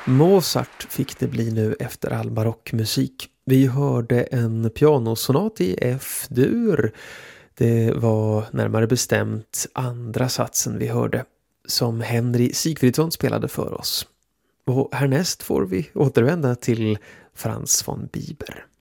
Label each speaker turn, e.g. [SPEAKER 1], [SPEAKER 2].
[SPEAKER 1] Mozart fick det bli nu efter all barockmusik. Vi hörde en pianosonat i F-dur. Det var närmare bestämt andra satsen vi hörde, som Henry Sigfridsson spelade för oss. Och härnäst får vi återvända till Franz von Bieber.